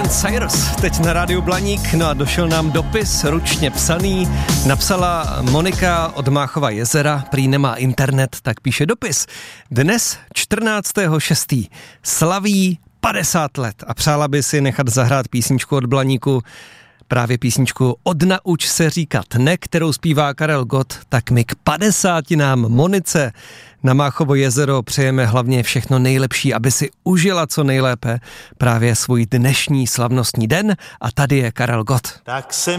Cyrus, teď na rádiu Blaník, no a došel nám dopis, ručně psaný, napsala Monika od Máchova jezera, prý nemá internet, tak píše dopis. Dnes 14.6. slaví 50 let a přála by si nechat zahrát písničku od Blaníku, právě písničku Odnauč se říkat ne, kterou zpívá Karel Gott, tak my k 50 Monice na Máchovo jezero přejeme hlavně všechno nejlepší, aby si užila co nejlépe právě svůj dnešní slavnostní den a tady je Karel Gott. Tak se